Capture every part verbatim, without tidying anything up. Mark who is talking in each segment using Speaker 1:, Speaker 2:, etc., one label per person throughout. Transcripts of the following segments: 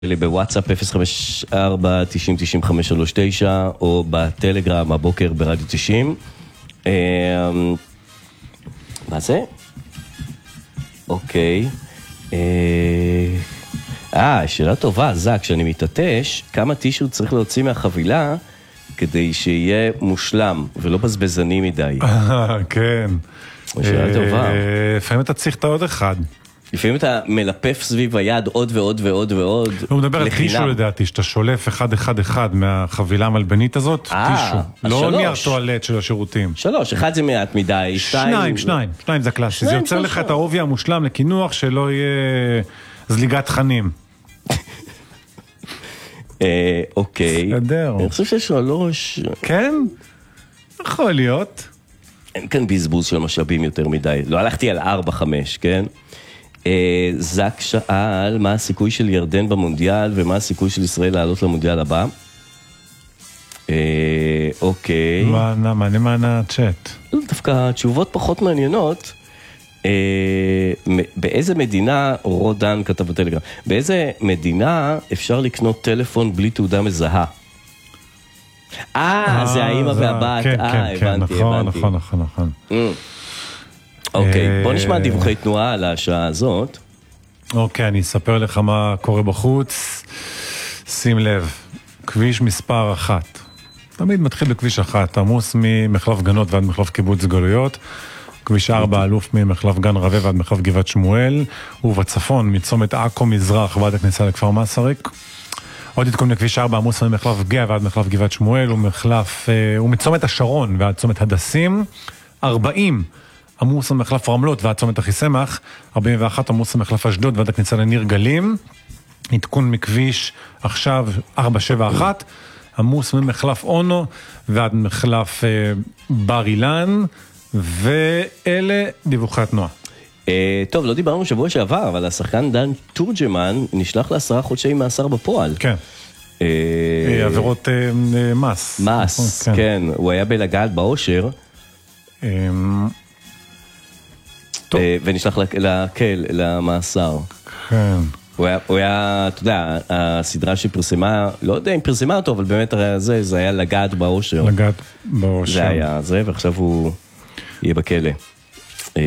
Speaker 1: בוואטסאפ אפס חמש ארבע תשעים תשעים חמש שלוש תשע או בטלגרם הבוקר ברדיו תשעים. מה זה? אוקיי. אה, שאלה טובה, זק, כשאני מתעטש, כמה טישו צריך להוציא מהחבילה כדי שיהיה מושלם ולא בזבזני מדי?
Speaker 2: כן.
Speaker 1: שאלה טובה.
Speaker 2: לפעמים אתה צריך את העוד אחד.
Speaker 1: לפעמים אתה מלפף סביב היד עוד ועוד ועוד ועוד.
Speaker 2: הוא מדבר על טישו לדעתי, שאתה שולף אחד אחד אחד מהחבילה המלבנית הזאת, טישו. לא נייר טואלט של השירותים.
Speaker 1: שלוש, אחד זה מעט מדי,
Speaker 2: שניים, שניים, שניים זה קלאסי. זה יוצר לך את העובי המושלם לכינוח שלא יהיה זליגת תכנים.
Speaker 1: אוקיי.
Speaker 2: בסדר.
Speaker 1: אני חושב שיש שלוש.
Speaker 2: כן? יכול להיות.
Speaker 1: אין כאן בזבוז של משאבים יותר מדי. לא הלכתי על ארבע חמש, כן? זק שאל מה הסיכוי של ירדן במונדיאל ומה הסיכוי של ישראל לעלות למונדיאל הבא. אוקיי.
Speaker 2: מעניין מעניין הצ'אט.
Speaker 1: דווקא תשובות פחות מעניינות. באיזה מדינה, רודן כתב בטלגרם, באיזה מדינה אפשר לקנות טלפון בלי תעודה מזהה? אה, זה האמא והבת.
Speaker 2: כן, כן, כן, נכון, נכון, נכון, נכון.
Speaker 1: אוקיי, בוא נשמע דיווחי תנועה על השעה הזאת.
Speaker 2: אוקיי, אני אספר לך מה קורה בחוץ. שים לב, כביש מספר אחת. תמיד מתחיל בכביש אחת, עמוס ממחלף גנות ועד מחלף קיבוץ גלויות. כביש ארבע אלוף ממחלף גן רווה ועד מחלף גבעת שמואל. ובצפון מצומת עכו מזרח ועד הכניסה לכפר מסריק. עוד עדכון לכביש ארבע עמוס ממחלף גאה ועד מחלף גבעת שמואל. ומחלף, ומצומת השרון ועד צומת הדסים. ארבעים. עמוס המחלף רמלות ועד צומת אחיסמך, ארבעים ואחת עמוס המחלף אשדוד ועד הכניסה לניר גלים, עדכון מכביש עכשיו ארבע שבע אחת, עמוס ממחלף אונו ועד מחלף אה, בר אילן, ואלה דיווחי התנועה.
Speaker 1: אה, טוב, לא דיברנו שבוע שעבר, אבל השחקן דן תורג'מן נשלח לעשרה חודשי מאסר בפועל.
Speaker 2: כן. אה, אה, עבירות אה, מס.
Speaker 1: מס, כן. כן. הוא היה בלגעת באושר. אה... ונשלח לקל, למאסר.
Speaker 2: כן.
Speaker 1: הוא היה, הוא היה, אתה יודע, הסדרה שפרסמה, לא יודע אם פרסמה אותו, אבל באמת זה, זה היה לגעת באושר.
Speaker 2: לגעת באושר.
Speaker 1: זה היה זה, ועכשיו הוא יהיה בכלא.
Speaker 2: כן.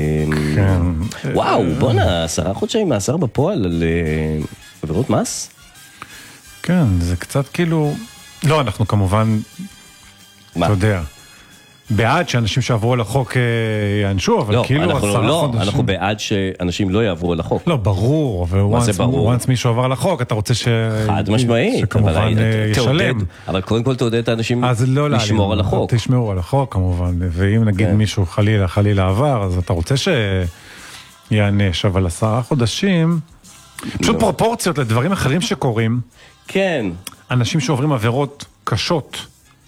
Speaker 1: וואו, בוא'נה, עשרה חודשיים מאסר בפועל על עבירות מס?
Speaker 2: כן, זה קצת כאילו, לא, אנחנו כמובן, אתה יודע. בעד שאנשים שעברו על החוק יענשו, אבל
Speaker 1: לא,
Speaker 2: כאילו
Speaker 1: אנחנו
Speaker 2: עשרה
Speaker 1: לא,
Speaker 2: חודשים.
Speaker 1: אנחנו בעד שאנשים לא יעברו על החוק.
Speaker 2: לא, ברור, וואנס מישהו עבר על החוק, אתה רוצה ש...
Speaker 1: חד משמעית.
Speaker 2: שכמובן ישלם.
Speaker 1: אבל קודם כל תעודד את האנשים
Speaker 2: לא
Speaker 1: לשמור על החוק.
Speaker 2: תשמרו על החוק כמובן, ואם נגיד מישהו חלילה חלילה עבר, אז אתה רוצה שיענש, אבל עשרה חודשים, פשוט פרופורציות לדברים אחרים שקורים.
Speaker 1: כן.
Speaker 2: אנשים שעוברים עבירות קשות,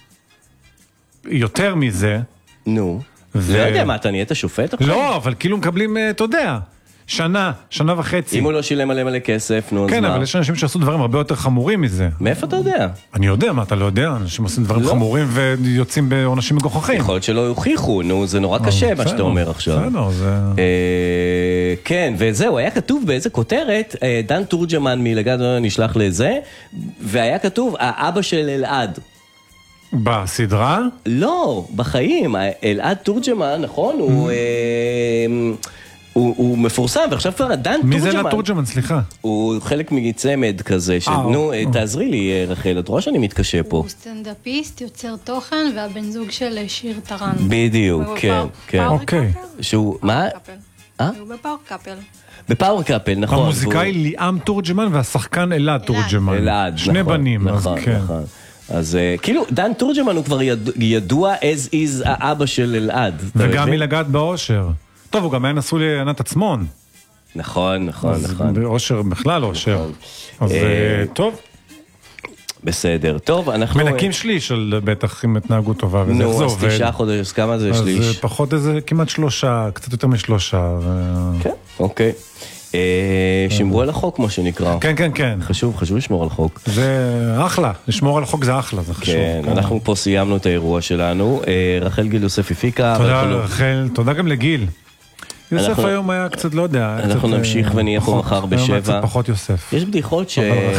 Speaker 2: יותר מזה.
Speaker 1: נו. ו... לא יודע מה, אתה נהיית שופט עכשיו?
Speaker 2: לא, אבל כאילו מקבלים, אתה יודע, שנה, שנה וחצי.
Speaker 1: אם הוא לא שילם מלא מלא כסף, נו, אז מה?
Speaker 2: כן, אבל יש אנשים שעשו דברים הרבה יותר חמורים מזה.
Speaker 1: מאיפה אתה יודע?
Speaker 2: אני יודע, מה אתה לא יודע? אנשים עושים דברים לא. חמורים ויוצאים בעונשים מגוחכים.
Speaker 1: יכול להיות שלא יוכיחו, נו, זה נורא קשה מה שאתה אומר עכשיו.
Speaker 2: בסדר, זה...
Speaker 1: אה, כן, וזהו, היה כתוב באיזה כותרת, דן תורג'מן מלגד נשלח לזה, והיה כתוב, האבא של אלעד.
Speaker 2: בסדרה?
Speaker 1: לא, בחיים. אלעד תורג'מן, נכון? הוא, הוא, הוא מפורסם, ועכשיו כבר דן תורג'מן.
Speaker 2: מי זה אלעד תורג'מן, סליחה?
Speaker 1: הוא חלק מצמד כזה, שנו, תעזרי לי רחל, את רואה שאני מתקשה פה.
Speaker 3: הוא סטנדאפיסט, יוצר תוכן, והבן זוג של שיר טרן.
Speaker 1: בדיוק, כן, כן.
Speaker 2: אוקיי.
Speaker 1: שהוא, מה?
Speaker 3: הוא בפאור קאפל.
Speaker 1: בפאור קאפל, נכון.
Speaker 2: המוזיקאי ליאם תורג'מן והשחקן אלעד תורג'מן.
Speaker 1: אלעד, נכון.
Speaker 2: שני בנים, אז כן.
Speaker 1: נכון. אז כאילו, דן תורג'מן הוא כבר ידוע as is האבא של אלעד.
Speaker 2: וגם מלגעת באושר. טוב, הוא גם היה נשוי לענת עצמון.
Speaker 1: נכון, נכון, נכון.
Speaker 2: אושר, בכלל אושר. אז טוב.
Speaker 1: בסדר, טוב, אנחנו...
Speaker 2: מנקים שליש על בטח עם התנהגות טובה.
Speaker 1: נו, אז תשעה חודש, כמה זה שליש?
Speaker 2: אז פחות איזה, כמעט שלושה, קצת יותר משלושה.
Speaker 1: כן, אוקיי. שמרו על החוק, כמו שנקרא.
Speaker 2: כן, כן, כן.
Speaker 1: חשוב, חשוב לשמור על החוק.
Speaker 2: זה אחלה, לשמור על החוק זה אחלה, זה חשוב.
Speaker 1: כן, אנחנו פה סיימנו את האירוע שלנו. רחל גיל יוסף הפיקה.
Speaker 2: תודה רחל, תודה גם לגיל. יוסף
Speaker 1: אנחנו-
Speaker 2: היום היה קצת, לא יודע.
Speaker 1: אנחנו
Speaker 2: קצת,
Speaker 1: נמשיך
Speaker 2: אה,
Speaker 1: ונהיה פה
Speaker 2: פחות-
Speaker 1: מחר
Speaker 2: היום היה
Speaker 1: בשבע.
Speaker 2: קצת פחות יוסף.
Speaker 1: יש בדיחות ש...
Speaker 2: אבל